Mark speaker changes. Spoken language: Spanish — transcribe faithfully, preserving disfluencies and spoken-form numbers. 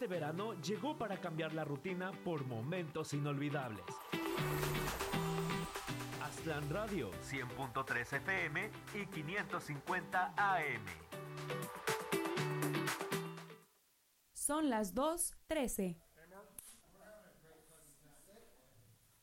Speaker 1: este verano llegó para cambiar la rutina por momentos inolvidables. Aztlán Radio, cien punto tres F M y quinientos cincuenta A M.
Speaker 2: Son las dos trece.